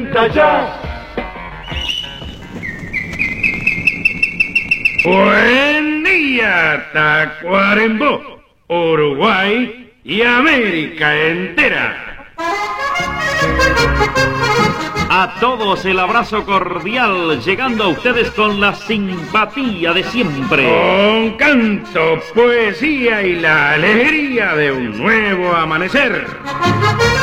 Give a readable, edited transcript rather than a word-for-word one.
presenta ya. Buen día, Tacuarembó, Uruguay y América entera. A todos el abrazo cordial, llegando a ustedes con la simpatía de siempre. Con canto, poesía y la alegría de un nuevo amanecer.